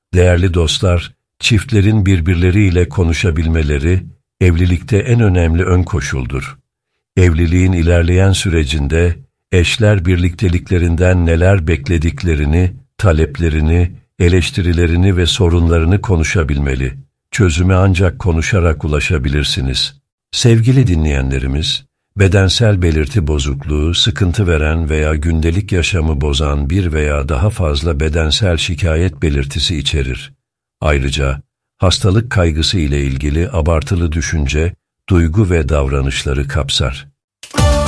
Değerli dostlar, çiftlerin birbirleriyle konuşabilmeleri, evlilikte en önemli ön koşuldur. Evliliğin ilerleyen sürecinde, eşler birlikteliklerinden neler beklediklerini, taleplerini, eleştirilerini ve sorunlarını konuşabilmeli. Çözüme ancak konuşarak ulaşabilirsiniz. Sevgili dinleyenlerimiz, bedensel belirti bozukluğu, sıkıntı veren veya gündelik yaşamı bozan bir veya daha fazla bedensel şikayet belirtisi içerir. Ayrıca, hastalık kaygısı ile ilgili abartılı düşünce, duygu ve davranışları kapsar.